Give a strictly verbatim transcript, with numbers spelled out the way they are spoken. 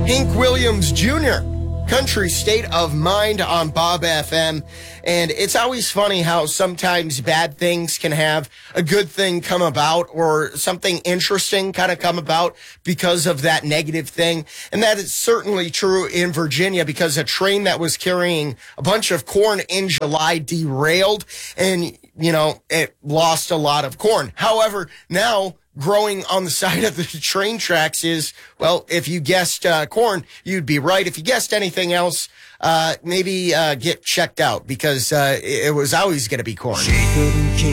Hank Williams Junior, Country State of Mind on Bob F M. And it's always funny how sometimes bad things can have a good thing come about or something interesting kind of come about because of that negative thing. And that is certainly true in Virginia because a train that was carrying a bunch of corn in July derailed and, you know, it lost a lot of corn. However, now growing on the side of the train tracks is, well, if you guessed uh, corn, you'd be right. If you guessed anything else, uh, maybe uh, get checked out because uh, it was always going to be corn.